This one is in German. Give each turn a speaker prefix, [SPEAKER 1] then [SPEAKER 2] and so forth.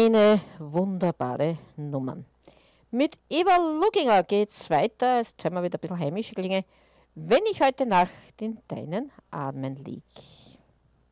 [SPEAKER 1] eine wunderbare Nummer. Mit Eva Luginger geht's weiter. Jetzt hören wir wieder ein bisschen heimisch klingen. Wenn ich heute Nacht in deinen Armen lieg.